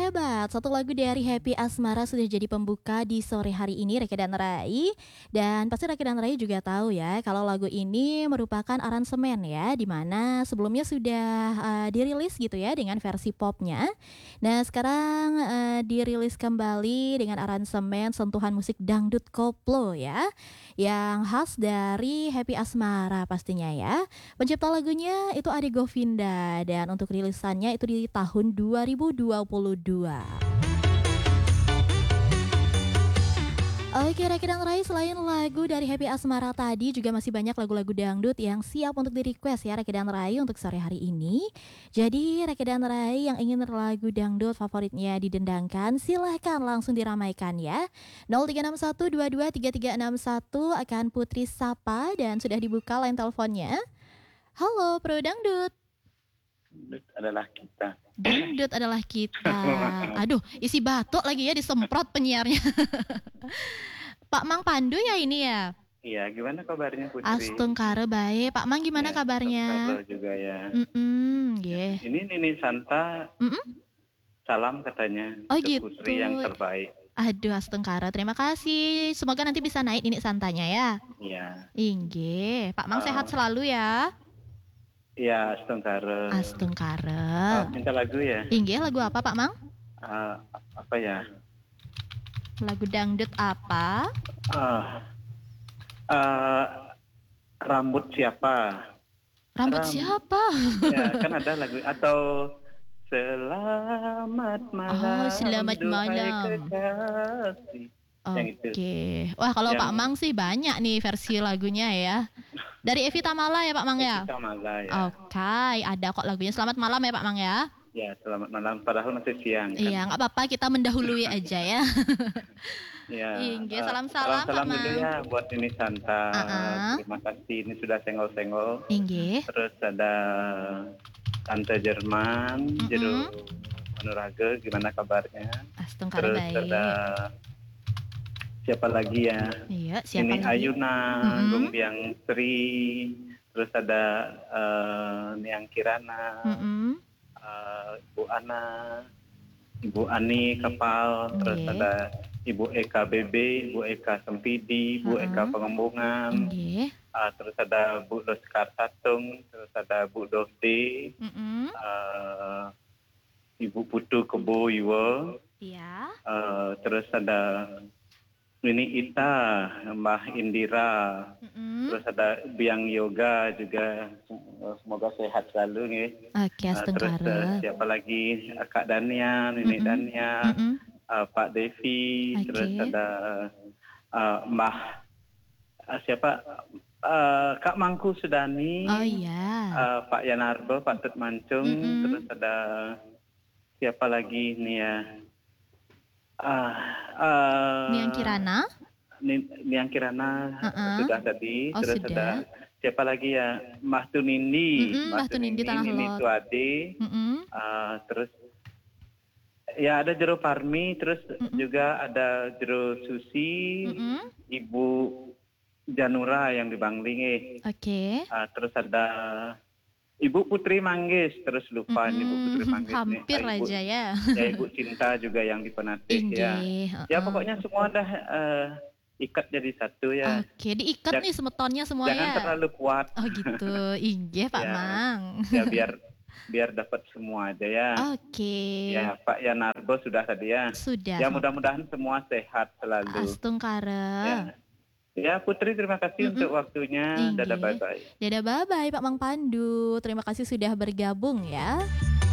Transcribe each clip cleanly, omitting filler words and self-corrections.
hebat, satu lagu dari Happy Asmara sudah jadi pembuka di sore hari ini Reke dan Rai. Dan pasti Reke dan Rai juga tahu ya kalau lagu ini merupakan aransemen ya, dimana sebelumnya sudah dirilis gitu ya dengan versi popnya. Nah sekarang dirilis kembali dengan aransemen sentuhan musik dangdut koplo ya, yang khas dari Happy Asmara pastinya ya. Pencipta lagunya itu Ade Govinda dan untuk rilisannya itu di tahun 2022. Oke, Reki dan Rai, selain lagu dari Happy Asmara tadi juga masih banyak lagu-lagu dangdut yang siap untuk di-request ya Reki dan Rai untuk sore hari ini. Jadi Reki dan Rai yang ingin lagu dangdut favoritnya didendangkan, silahkan langsung diramaikan ya. 0361223361 akan Putri Sapa dan sudah dibuka line teleponnya. Halo Pro Dangdut. Dangdut adalah kita. Dangdut adalah kita. Aduh, isi batuk lagi ya disemprot penyiarnya. Pak Mang Pandu ya ini ya? Iya, gimana kabarnya Putri? Astungkare baik. Pak Mang gimana Ya, kabarnya? Astungkare juga ya. Yeah. Ini Nini Santa. Salam katanya. Oh untuk gitu. Putri yang terbaik. Aduh, Astungkare, terima kasih. Semoga nanti bisa naik ini santanya ya. Iya. Inggih, Pak Mang sehat selalu ya. Iya, Astungkare. Astungkare. Minta lagu ya? Inggih, lagu apa Pak Mang? Apa ya? Lagu dangdut apa? Rambut siapa? Rambut siapa? Ya, kan ada lagu atau Selamat Malam. Oh, Selamat Malam. Kekasih. Oke. Wah, kalau Pak Mang sih banyak nih versi lagunya ya. Dari Evi Tamala ya Pak Mang ya? Evi Tamala ya. Oke, ada kok lagunya. Selamat malam ya Pak Mang ya. Ya, selamat malam. Padahal masih siang kan? Iya, nggak apa-apa, kita mendahului aja ya. Ya. Inggih, salam-salam Pak Mang. Dulu ya buat ini Santa. Terima kasih, ini sudah senggol-senggol. Inggih. Terus ada Tante Jerman, Jero Manuraga, gimana kabarnya? Astungkare terus baik. Ada siapa lagi ya? Iya, siapa ini lagi? Ayuna, Gumbiang Sri, terus ada Niang Kirana, Ibu Ana, Ibu Ani Kapal, terus ada Ibu Eka BB, Ibu Eka Sempidi, Ibu Eka Pengembungan, terus ada Bu Loskar Tatung, terus ada Bu Dovdi, Ibu Putu Kebo Iwo, terus ada ini Ita, Mbah Indira, terus ada Biang Yoga juga, semoga sehat selalu nih. Oke, terus siapa lagi? Kak Danian, Nenek Danian, Pak Devi, terus ada Mbah siapa? Kak Mangku Sudani, Pak Yanardo, Pak Tut Mancung, terus ada siapa lagi nih ya? Niang Kirana. Niang Kirana sudah tadi, terus sudah. ada siapa lagi ya? Mbah Tunindi, Mbah Tunindi Tanah ini Lot. Tuade, terus ya ada Jero Parmi, terus juga ada Jero Susi, Ibu Janura yang di Banglinge. Terus ada Ibu Putri Manggis, terus lupa Ibu Putri Manggis. Hampir nih. aja ya. Ya Ibu Cinta juga yang di Penatih ya. Ya pokoknya semua dah ikat jadi satu ya. Oke, diikat nih semetonnya semuanya. Jangan terlalu kuat. Oh gitu, inggih Pak Mang. Ya biar dapat semua aja ya. Oke. Ya Pak Yanardo sudah tadi ya. Sudah. Ya mudah-mudahan semua sehat selalu. Astungkare. Ya Putri, terima kasih untuk waktunya. Dadah bye-bye. Dadah bye-bye Pak Mang Pandu. Terima kasih sudah bergabung ya.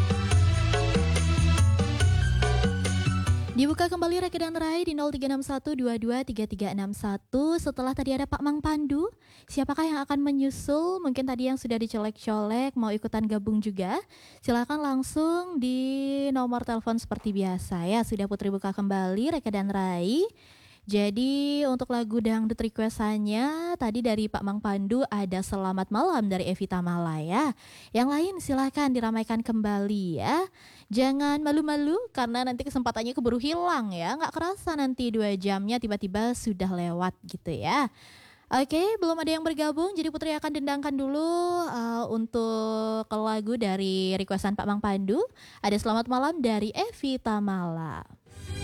Dibuka kembali Reke dan Rai di 0361223361. Setelah tadi ada Pak Mang Pandu, siapakah yang akan menyusul? Mungkin tadi yang sudah dicolek-colek mau ikutan gabung juga. Silakan langsung di nomor telepon seperti biasa ya. Sudah Putri buka kembali Reke dan Rai. Jadi untuk lagu dangdut requestannya tadi dari Pak Mang Pandu ada Selamat Malam dari Evi Tamala ya. Yang lain silakan diramaikan kembali ya. Jangan malu-malu karena nanti kesempatannya keburu hilang ya. Nggak kerasa nanti 2 jamnya tiba-tiba sudah lewat gitu ya. Oke, belum ada yang bergabung, jadi Putri akan dendangkan dulu, untuk lagu dari request-an Pak Mang Pandu, ada Selamat Malam dari Evi Tamala.